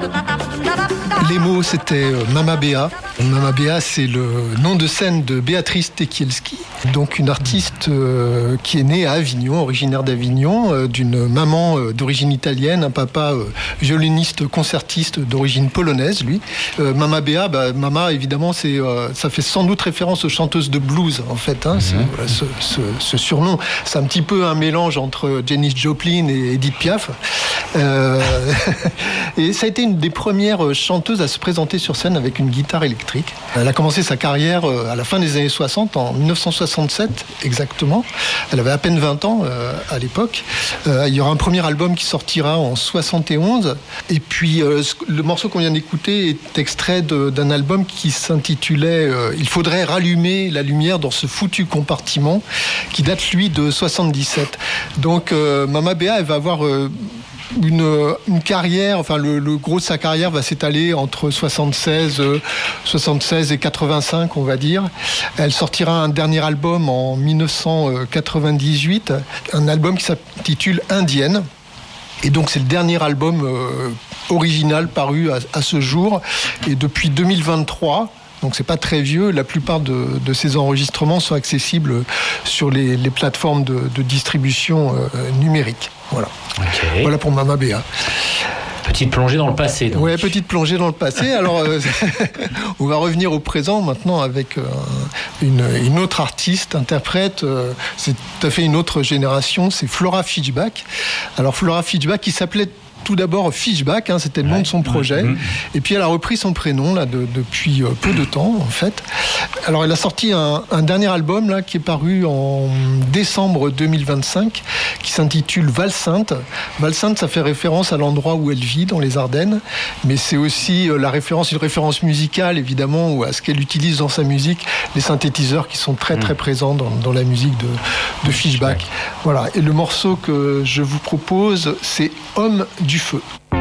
Les mots, c'était Mama Béa. Mama Béa, c'est le nom de scène de Béatrice Tekielski, donc une artiste qui est née à Avignon, originaire d'Avignon, d'une maman d'origine italienne, un papa violoniste concertiste d'origine polonaise, lui. Mama Béa, Mama, évidemment, ça fait sans doute référence aux chanteuses de blues, en fait. Hein, ce surnom, c'est un petit peu un mélange entre Janis Joplin et Edith Piaf. Et ça a été une des premières chanteuses à se présenter sur scène avec une guitare électrique. Elle a commencé sa carrière à la fin des années 60, en 1967 exactement. Elle avait à peine 20 ans à l'époque. Il y aura un premier album qui sortira en 71. Et puis le morceau qu'on vient d'écouter est extrait d'un album qui s'intitulait « Il faudrait rallumer la lumière dans ce foutu compartiment » qui date lui de 77. Donc Mama Béa, elle va avoir une carrière, enfin le gros de sa carrière va s'étaler entre 76 et 85, on va dire. Elle sortira un dernier album en 1998, un album qui s'intitule Indienne. Et donc c'est le dernier album original paru à ce jour. Et depuis 2023, donc c'est pas très vieux, la plupart de ces enregistrements sont accessibles sur les plateformes de distribution numérique. Voilà. Okay. Voilà pour Mama Béa. Petite plongée dans le passé. Donc. Ouais, petite plongée dans le passé. Alors, on va revenir au présent maintenant avec une autre artiste, interprète. C'est tout à fait une autre génération. C'est Flora Fischbach. Alors, Flora Fischbach, qui s'appelait tout d'abord Fischbach, hein, c'était le nom de son projet. Et puis elle a repris son prénom là, depuis peu de temps, en fait. Alors elle a sorti un dernier album là, qui est paru en décembre 2025, qui s'intitule Valsainte. Valsainte, ça fait référence à l'endroit où elle vit, dans les Ardennes. Mais c'est aussi une référence musicale, évidemment, ou à ce qu'elle utilise dans sa musique, les synthétiseurs qui sont très très présents dans la musique de Fischbach. Voilà. Et le morceau que je vous propose, c'est Homme du feu.